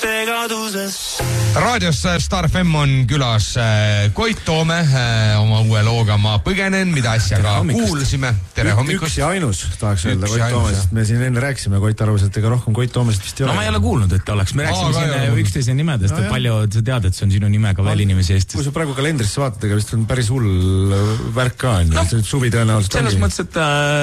segaduses. Raadios Star FM on külas Koit Toome oma uue looga Ma põgenen, mida äsja ka kuulsime. Tere hommikust. Üks ja ainus tahaks öelda Koit Toomesest. Me siin enne rääkisime Koit arvas, et ega rohkem Koit Toomesest vist ei ole. No ma ei ole kuulnud, et oleks. Me rääksime siin üksteise nimedest, et palju sa tead, et see on sinu nimega välinimesi Eestis. Kui sa praegu kalendrisse vaatad, ega vist on päris hull värk ka. Suvi tõenäoliselt selles mõttes,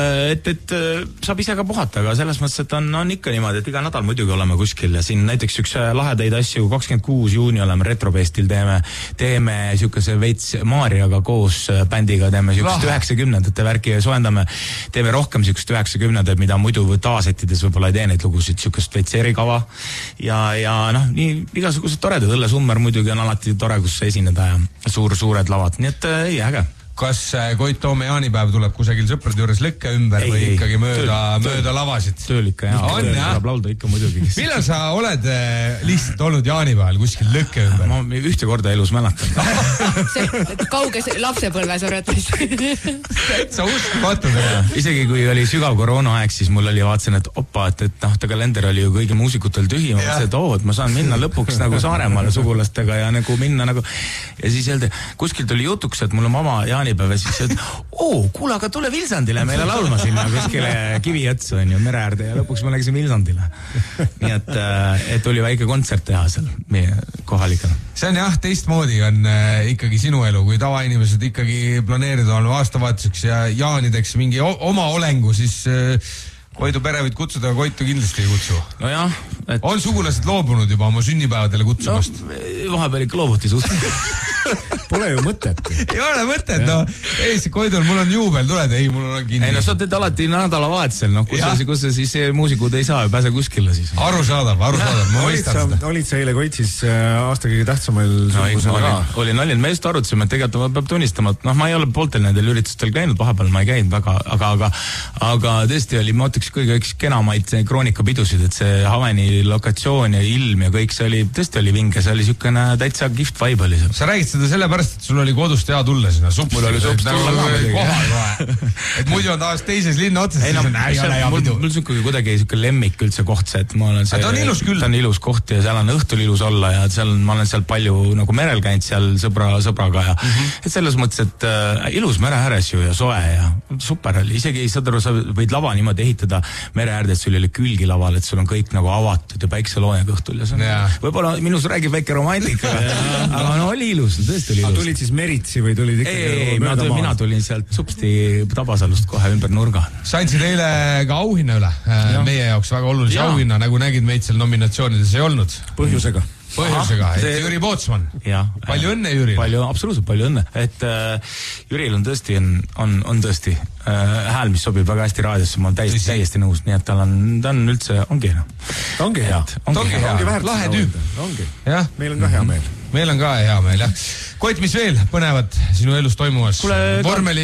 et saab ise ka puhata, aga selles mõttes, et on ikka niimoodi, et iga nädal muidugi oleme kuskil ja siin näiteks üks lahedaid asju 26 juuni oleme Retrofestil, teeme siukese veits Maarjaga koos bändiga, teeme siukest 90-ndate värki ja soendame, teeme rohkem siukest 90-ndad, mida muidu taasettides võib-olla ei tee neid lugusid, siukest veits erikava ja noh, nii igasugused toredad, Õlle Summer muidugi on alati tore, kus esineda ja suured lavad, nii et ei, äge. Kas Koit Toome jaanipäev tuleb kusagil sõprade juures lõkke ümber või ikkagi mööda lavasid? Tööl ikka, tuleb laulda ikka muidugi. Millal sa oled lihtsalt olnud jaanipäeval kuskil lõkke ümber? Ma ühte korda elus mäletan. Kauges lapsepõlves oretas. Sa uskumatud. Isegi kui oli sügav koroonaaeg, siis mul oli vaatsin, et opa, et ta kalender oli ju kõigi muusikutel tühi. Ma mõtlesin, et ma saan minna lõpuks nagu Saaremaale sugulastega ja nagu minna nagu... Ja siis öeldi, kuskilt oli jutuks, et mul on mama jaanipäev ja siis et kuule, aga tule Vilsandile meile laulma sinna kuskile Kivijõtsu on ju mere äärde ja lõpuks me läksime Vilsandile. Nii et oli väike kontsert teha seal meie kohalikele. See on jah, teistmoodi on ikkagi sinu elu, kui tavainimesed ikkagi planeerivad oma aastavahetuseks ja jaanideks mingi oma olengu, siis Koidu pere võid kutsuda, aga Koitu kindlasti ei kutsu. No jah. On sugulased loobunud juba oma sünnipäevadele kutsumast? No, vahepeal ikka loobuti suht. Pole ju mõtet. Ei ole mõtet, no. Ei, see Koidul, mul on juubel, tuled, ei, mul on kinni. Ei, no sa teed alati nädalavahetusel, no kus sa siis muusikud ei saa ja pääse kuskile siis. Arusaadav, ma mõistan seda. Olid sa eile Koitsis aasta kõige tähtsamail sugusele? Olin, me just arutasime, et tegelikult peab tunnistama, et ma ei ole pooltel nendel üritustel käinud, vahepeal ma ei käinud väga, aga tõesti oli, ma ütleks kõige üks kenamaid kroonikapidusid, et see Haveni lokatsioon ja ilm ja kõik see oli, tõesti oli vinge, see oli siukene täitsa gift vibe oli see. Sa räägid seda sellepärast, et sul oli kodust hea tulla sinna sups. Mul oli sups tulla kohal. Et muidu on taas teises linna otsas. Ei, mul on kuidagi siuke lemmik üldse koht see, et ma olen see... Ta on ilus küll. Ta on ilus koht ja seal on õhtul ilus olla ja ma olen seal palju nagu merel käinud seal sõbraga ja et selles mõttes, et ilus mere ääres ju ja soe ja super oli. Isegi sa võid lava niimoodi ehitada mere äärde, et sul oli külgi laval, et sul on kõik nagu avatud ja päikseloojaga õhtul ja see on võib-olla minus räägib väike romantika, aga no oli ilus, tõesti oli ilus. Tulid siis Meritsi või tulid ikkagi mina tulin sealt supsti Tabasalust kohe ümber nurga. Sa andsid eile ka auhinna üle, meie jaoks väga olulise auhinna, nagu nägid meid seal nominatsioonides ei olnud. Põhjusega, et Jüri Pootsman. Palju õnne Jürile. Absoluutselt palju õnne. Et Jüril on tõesti, on tõesti hääl, mis sobib väga hästi raadiosse, ma olen täiesti nõus, nii et ta on üldse, ongi hea. Ta ongi hea. Lahe tüüp. Meil on ka hea meel. Meil on ka hea meel, jah. Koit, mis veel põnevad sinu elus toimumas? Vormeli...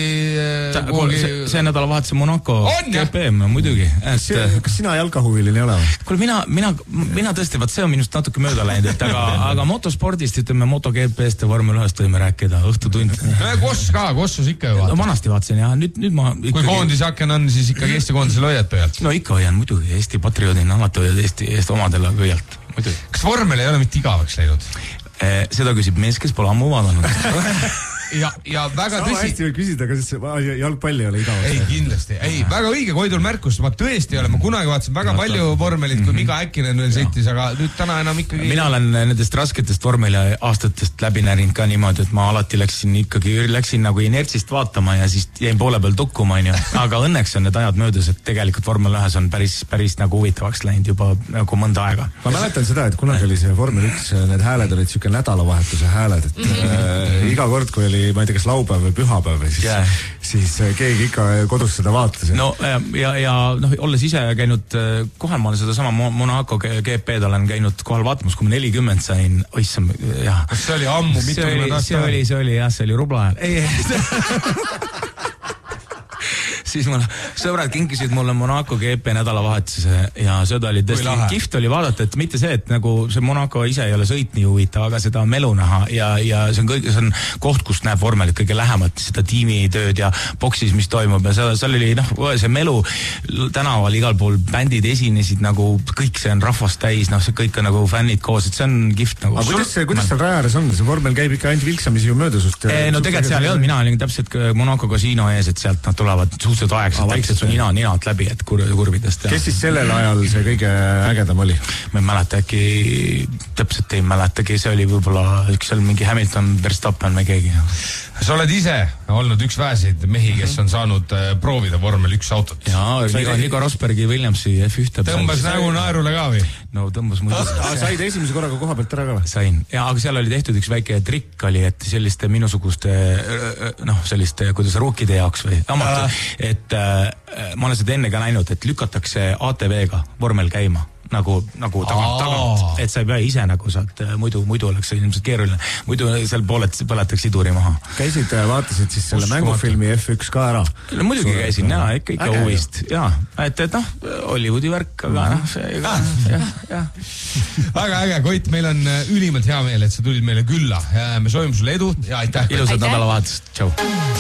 See nädalavahetus on Monaco GPM, muidugi. Kas sina jalkahuviline ei ole? Kuule, mina tõesti, see on minust natuke mööda läinud, aga motospordist, ütleme, MotoGP-st ja Vormel 1 võime rääkida õhtutund. Kossus ikka ju vaata. Vanasti vaatasin, jah. Nüüd ma ikkagi... Kui koondise aken on, siis ikkagi Eesti koondisel hoiad pöölt? No ikka hoian muidugi. Eesti patrioodina alati hoiad Eesti omadele pöölt. Kas Vormel ei ole mitte igavaks läinud? Seda küsib mees, kes pole ammu vaadanud. ja väga tõsi... hästi võib küsida, kas jalgpalli ei ole igavaks? Ei, kindlasti. Ei, väga õige Koidul märkus. Ma tõesti ei ole. Ma kunagi vaatasin väga palju vormelit, kui Miga Äkkinen veel sõitis, aga nüüd täna enam ikkagi... Mina olen nendest rasketest vormeli aastatest läbi närinud ka niimoodi, et ma alati läksin nagu inertsist vaatama ja siis jäin poole peal tukkuma, aga õnneks on need ajad möödas, et tegelikult Vormel 1 on päris nagu huvitavaks läinud juba nagu mõnda aega. Ma mäletan seda, et kunagi oli see Vormel 1, need hääled olid siuke nädalavahetuse hääled, et iga kord, kui oli, ma ei tea, kas laupäev või pühapäev, siis keegi ikka kodus seda vaatas. No ja olles ise käinud, kohal ma olen seda sama Monaco GP-d olen käinud kohal vaatamas, kui ma 40 sain, oissam, jah. Kas see oli ammu, mitukümmend aastat? See oli rubla ajal. siis mul sõbrad kinkisid mulle Monaco GP nädalavahetuse ja seda oli tõesti kihvt oli vaadata, et mitte see, et nagu see Monaco ise ei ole sõit nii huvitav, aga seda melu näha ja see on koht, kust näeb vormelit kõige lähemalt seda tiimitööd ja boksis, mis toimub ja seal oli see melu tänaval igal pool, bändid esinesid nagu kõik see on rahvast täis, see kõik on nagu fännid koos, et see on kihvt nagu. Aga kuidas seal raja ääres on? See vormel käib ikka ainult vilksamisi ju mööda sust. No tegelikult seal ei olnud, mina olin täpselt Monaco kasiino ees, et sealt nad tulevad suhteliselt aegselt, vaikselt su ninalt läbi, et kurvidest. Kes siis sellel ajal see kõige ägedam oli? Ma ei mäleta, äkki täpselt ei mäletagi, see oli võib-olla üks seal mingi Hamilton, Verstappen või keegi. Sa oled ise olnud üks väheseid mehi, kes on saanud proovida vormel 1 autot. Jaa, Nico Rosbergi Williamsi F1. Tõmbas nägu naerule ka või? No tõmbas muidu. Said esimese korraga koha pealt ära ka või? Sain. Ja, aga seal oli tehtud üks väike trikk oli, et selliste minusuguste, selliste, kuidas ruukide jaoks või et ma olen seda enne ka näinud, et lükatakse ATV-ga vormel käima. Nagu tagant, et sa ei pea ise nagu saad, muidu oleks see ilmselt keeruline, muidu seal pooled põletaks siduri maha. Käisid ja vaatasid siis selle mängufilmi F1 ka ära? No muidugi käisin, ikka huvist, et Hollywoodi värk, aga väga äge, Koit, meil on ülimalt hea meel, et sa tulid meile külla, me soovime sulle edu ja aitäh! Ilusat nädalavahetust, tšau!